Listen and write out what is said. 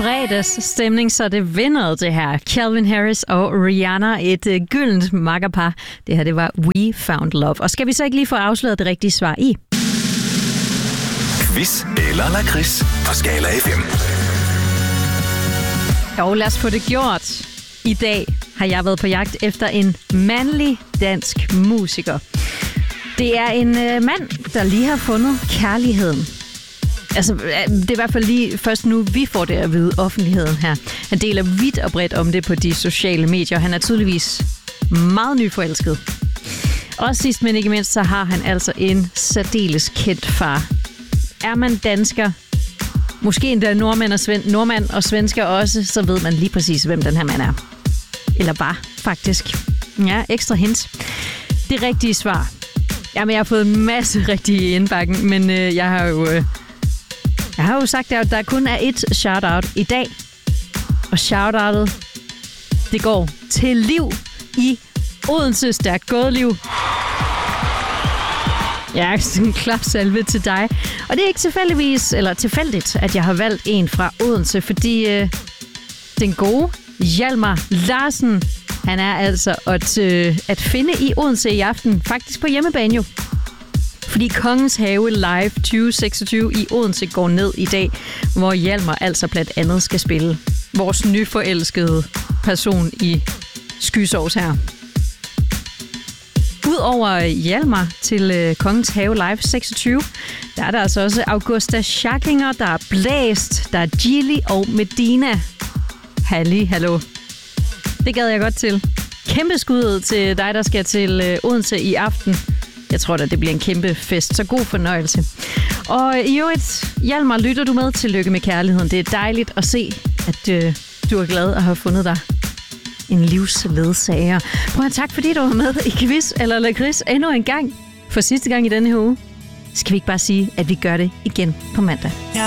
fredagsstemning, så det vinder det her. Calvin Harris og Rihanna, et gyldent makkerpar. Det her, det var We Found Love. Og skal vi så ikke lige få afsløret det rigtige svar i? Quiz eller lakrids på Skala FM. Jo, lad os få det gjort. I dag har jeg været på jagt efter en mandlig dansk musiker. Det er en mand, der lige har fundet kærligheden. Altså, det er i hvert fald lige først nu, vi får det at vide, offentligheden her. Han deler vidt og bredt om det på de sociale medier. Han er tydeligvis meget nyforelsket. Og sidst, men ikke mindst, så har han altså en særdeles kendt far. Er man dansker, måske endda nordmand og svensker også, så ved man lige præcis, hvem den her mand er. Eller var, faktisk. Ja, ekstra hint. Det rigtige svar. Jamen, jeg har fået en masse rigtige i indbakken, men jeg har jo sagt, at der kun er ét shout-out i dag. Og shout-outet, det går til Liv i Odense. Stærkt gået, Liv. Ja, sådan en klapsalve til dig. Og det er ikke tilfældigt, at jeg har valgt en fra Odense, fordi den gode Hjalmar Larsen, han er altså at finde i Odense i aften, faktisk på hjemmebane jo. Fordi Kongens Have Live 2026 i Odense går ned i dag, hvor Hjalmar altså blandt andet skal spille vores nyforelskede person i Skysovs her. Udover Hjalmar til Kongens Have Live 26, der er der altså også Augusta Schackinger, der er Blæst, der er Gilly og Medina. Hallo. Det gad jeg godt til. Kæmpe skud til dig, der skal til Odense i aften. Jeg tror da, det bliver en kæmpe fest, så god fornøjelse. Og i øvrigt, Hjalmar, lytter du med til Lykke med Kærligheden. Det er dejligt at se, at du er glad at have fundet dig en livsledsager. Prøv at tak, fordi du var med i quiz eller lakrids endnu en gang. For sidste gang i denne her uge. Skal vi ikke bare sige, at vi gør det igen på mandag?